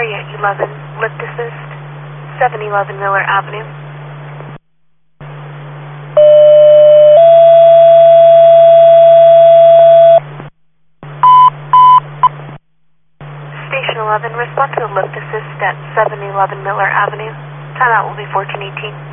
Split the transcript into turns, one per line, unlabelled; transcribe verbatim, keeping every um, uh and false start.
Area eleven, lift assist, seven eleven Miller Avenue. Station eleven, respond to a lift assist at seven eleven Miller Avenue. Timeout will be fourteen eighteen.